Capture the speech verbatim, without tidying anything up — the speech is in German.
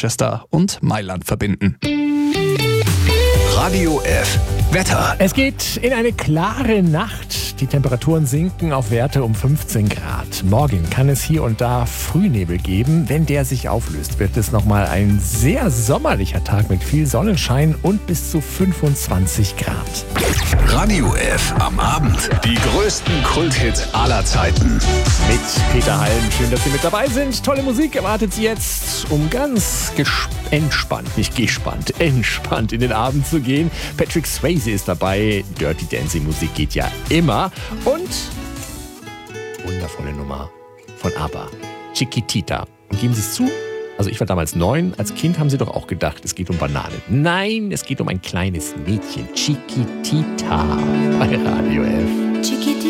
Manchester und Mailand verbinden. Radio F. Wetter. Es geht in eine klare Nacht. Die Temperaturen sinken auf Werte um fünfzehn Grad. Morgen kann es hier und da Frühnebel geben. Wenn der sich auflöst, wird es nochmal ein sehr sommerlicher Tag mit viel Sonnenschein und bis zu fünfundzwanzig Grad. Radio F am Abend. Die größten Kulthits aller Zeiten. Mit Peter Halm. Schön, dass Sie mit dabei sind. Tolle Musik erwartet Sie jetzt, um ganz gesp- entspannt, nicht gespannt, entspannt in den Abend zu gehen. Patrick Swayze ist dabei. Dirty Dancing Musik geht ja immer. Und wundervolle Nummer von ABBA. Chiquitita. Und geben Sie es zu? Also ich war damals neun. Als Kind haben Sie doch auch gedacht, es geht um Bananen. Nein, es geht um ein kleines Mädchen. Chiquitita bei Radio F. Chiquitita.